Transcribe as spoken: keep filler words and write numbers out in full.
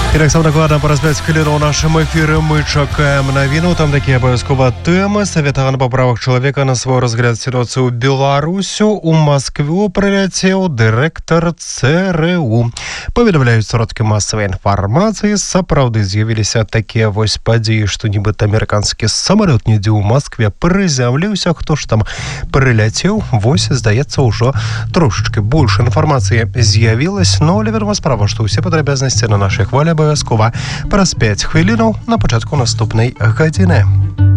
І так само накладно праз пяць хвілін у нашым эфіры мы чакаем навіну. Там такія абавязкова тэмы. Савета па правах чалавека на свой разгляд сітуацыі ў Беларусю. У Маскву прыляцеў дырэктар ЦРУ. Паведамляюць сродкі масавай інфармацыі. Сапраўды з'явіліся такія вось падзеі, што нібыта амерыканскі самалёт недзе ў Маскве прызямліўся. Хто ж там прыляцеў? Вось, здаецца, ўжо трошечки больше інфармацыі з'явілась, но але вядома справа, што ўсе падрабязнасці на нашай хвалі абавязкова праз пяць хвілінаў на пачатку наступнай гадзіны.